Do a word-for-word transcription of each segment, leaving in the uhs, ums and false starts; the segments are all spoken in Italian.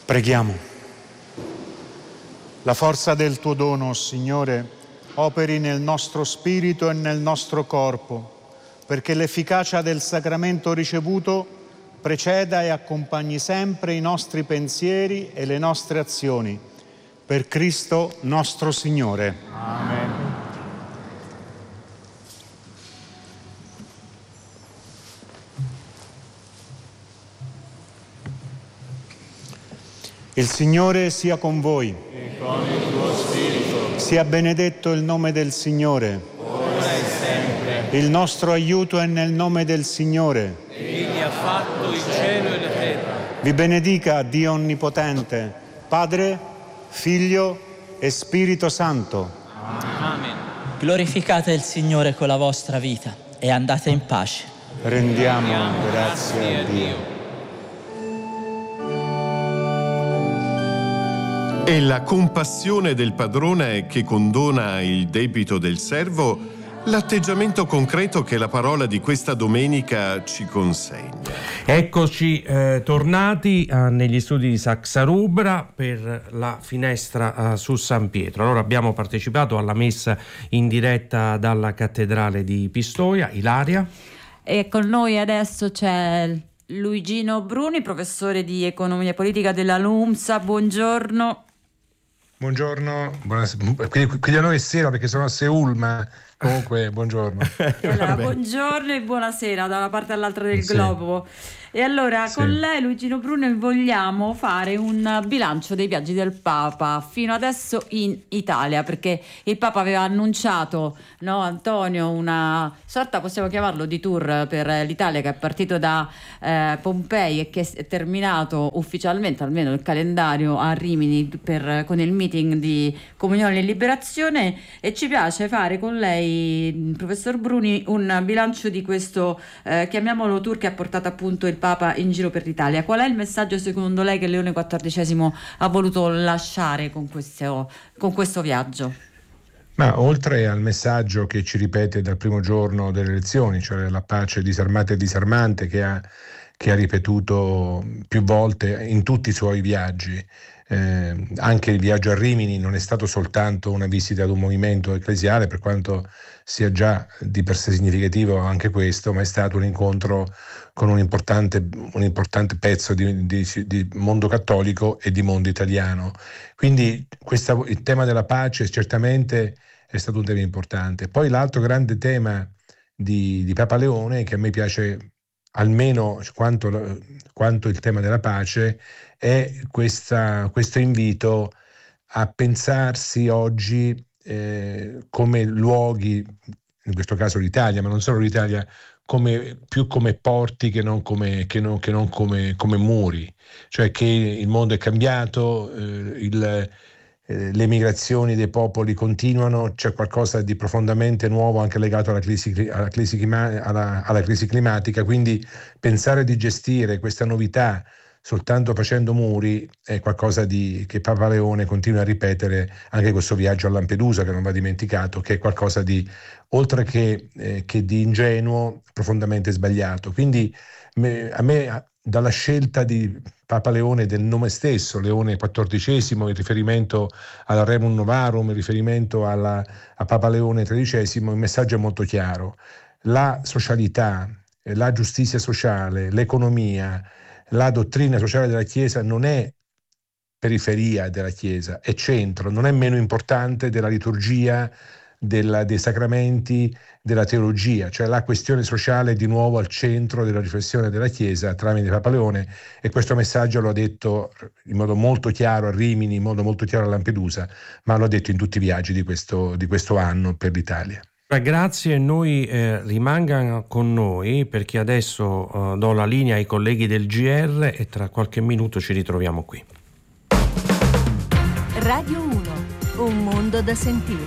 Preghiamo. La forza del tuo dono, Signore, operi nel nostro spirito e nel nostro corpo, perché l'efficacia del sacramento ricevuto preceda e accompagni sempre i nostri pensieri e le nostre azioni. Per Cristo nostro Signore. Amen. Il Signore sia con voi. E con il tuo spirito. Sia benedetto il nome del Signore. Ora e sempre. Il nostro aiuto è nel nome del Signore. Egli ha fatto il cielo e la terra. Vi benedica Dio Onnipotente, Padre, Figlio e Spirito Santo. Amen. Glorificate il Signore con la vostra vita e andate in pace. Rendiamo grazie a Dio. È la compassione del padrone che condona il debito del servo, l'atteggiamento concreto che la parola di questa domenica ci consegna. Eccoci eh, tornati eh, negli studi di Saxa Rubra per la finestra eh, su San Pietro. Allora abbiamo partecipato alla messa in diretta dalla cattedrale di Pistoia. Ilaria. E con noi adesso c'è Luigino Bruni, professore di economia politica della LUMSA. Buongiorno. Buongiorno, buonasera. Qui, qui da noi è sera perché sono a Seul, ma comunque buongiorno. Allora, buongiorno e buonasera da una parte all'altra del Sì. globo. E allora Sì. con lei, Luigino Bruni, vogliamo fare un bilancio dei viaggi del Papa fino adesso in Italia, perché il Papa aveva annunciato, no, Antonio, una sorta, possiamo chiamarlo, di tour per l'Italia, che è partito da eh, Pompei e che è terminato ufficialmente, almeno il calendario, a Rimini per, con il meeting di Comunione e Liberazione. E ci piace fare con lei, professor Bruni, un bilancio di questo, eh, chiamiamolo tour, che ha portato appunto il Papa in giro per l'Italia. Qual è il messaggio secondo lei che Leone quattordicesimo ha voluto lasciare con questo, con questo viaggio? Ma oltre al messaggio che ci ripete dal primo giorno delle elezioni, cioè la pace disarmata e disarmante, che ha, che ha ripetuto più volte in tutti i suoi viaggi, eh, anche il viaggio a Rimini non è stato soltanto una visita ad un movimento ecclesiale, per quanto sia già di per sé significativo anche questo, ma è stato un incontro con un importante, un importante pezzo di, di, di mondo cattolico e di mondo italiano. Quindi questa, il tema della pace certamente è stato un tema importante. Poi l'altro grande tema di, di Papa Leone, che a me piace almeno quanto, quanto il tema della pace, è questa, questo invito a pensarsi oggi eh, come luoghi, in questo caso l'Italia, ma non solo l'Italia, come, più come porti che non come, che non, che non come, come muri, cioè che il mondo è cambiato, eh, il, eh, le migrazioni dei popoli continuano, c'è qualcosa di profondamente nuovo anche legato alla crisi, alla crisi, clima, alla, alla crisi climatica, quindi pensare di gestire questa novità soltanto facendo muri è qualcosa di, che Papa Leone continua a ripetere anche questo viaggio a Lampedusa, che non va dimenticato, che è qualcosa di, oltre che, eh, che di ingenuo, profondamente sbagliato. Quindi me, a me dalla scelta di Papa Leone del nome stesso, Leone quattordicesimo, il riferimento alla Rerum Novarum, il riferimento alla, a Papa Leone tredicesimo, il messaggio è molto chiaro. La socialità, la giustizia sociale, l'economia, la dottrina sociale della Chiesa non è periferia della Chiesa, è centro, non è meno importante della liturgia, della, dei sacramenti, della teologia, cioè la questione sociale è di nuovo al centro della riflessione della Chiesa tramite Papa Leone, e questo messaggio lo ha detto in modo molto chiaro a Rimini, in modo molto chiaro a Lampedusa, ma lo ha detto in tutti i viaggi di questo, di questo anno per l'Italia. Grazie, noi eh, rimanga con noi perché adesso eh, do la linea ai colleghi del G R e tra qualche minuto ci ritroviamo qui. Radio uno, un mondo da sentire.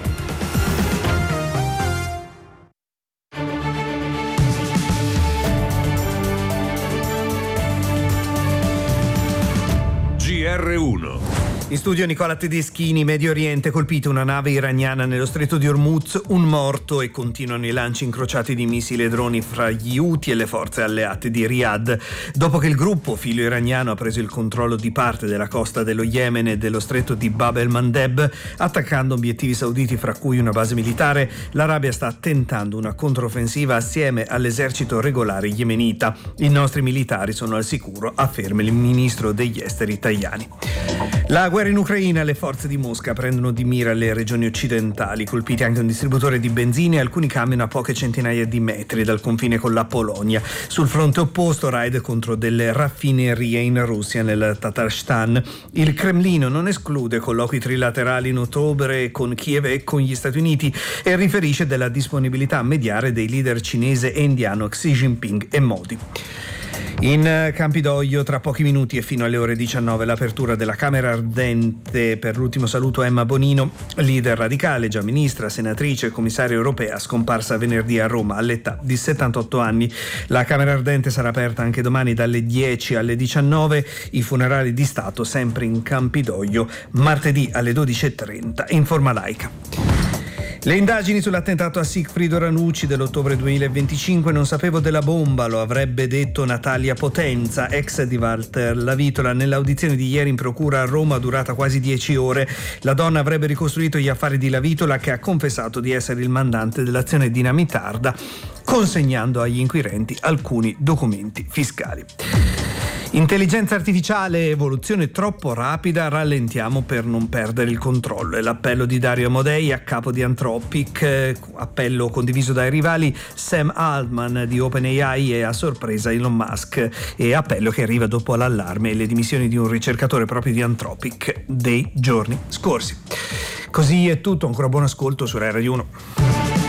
G R uno. In studio Nicola Tedeschini. Medio Oriente, colpita una nave iraniana nello stretto di Hormuz, un morto e continuano i lanci incrociati di missili e droni fra gli Houthi e le forze alleate di Riyadh. Dopo che il gruppo filo iraniano ha preso il controllo di parte della costa dello Yemen e dello stretto di Bab el-Mandeb, attaccando obiettivi sauditi fra cui una base militare, l'Arabia sta tentando una controffensiva assieme all'esercito regolare yemenita. I nostri militari sono al sicuro, afferma il ministro degli esteri Tajani. La guerra in Ucraina, le forze di Mosca prendono di mira le regioni occidentali, colpiti anche un distributore di benzina e alcuni camion a poche centinaia di metri dal confine con la Polonia. Sul fronte opposto, raid contro delle raffinerie in Russia, nel Tatarstan. Il Cremlino non esclude colloqui trilaterali in ottobre con Kiev e con gli Stati Uniti e riferisce della disponibilità a mediare dei leader cinese e indiano Xi Jinping e Modi. In Campidoglio tra pochi minuti e fino alle ore diciannove l'apertura della Camera Ardente. Per l'ultimo saluto Emma Bonino, leader radicale, già ministra, senatrice e commissaria europea, scomparsa venerdì a Roma all'età di settantotto anni. La Camera Ardente sarà aperta anche domani dalle dieci alle diciannove, i funerali di Stato sempre in Campidoglio martedì alle dodici e trenta in forma laica. Le indagini sull'attentato a Sigfrido Ranucci dell'ottobre duemilaventicinque. Non sapevo della bomba, lo avrebbe detto Natalia Potenza, ex di Walter Lavitola. Nell'audizione di ieri in procura a Roma, durata quasi dieci ore, la donna avrebbe ricostruito gli affari di Lavitola, che ha confessato di essere il mandante dell'azione dinamitarda, consegnando agli inquirenti alcuni documenti fiscali. Intelligenza artificiale, evoluzione troppo rapida, rallentiamo per non perdere il controllo. È l'appello di Dario Amodei a capo di Anthropic, eh, appello condiviso dai rivali Sam Altman di OpenAI e a sorpresa Elon Musk, e appello che arriva dopo l'allarme e le dimissioni di un ricercatore proprio di Anthropic dei giorni scorsi. Così è tutto, ancora buon ascolto su Rai Radio uno.